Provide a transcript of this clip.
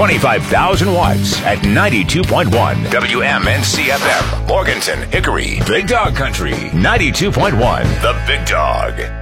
25,000 watts at 92.1 WMNC FM. Morganton, Hickory, Big Dog Country, 92.1 The Big Dog.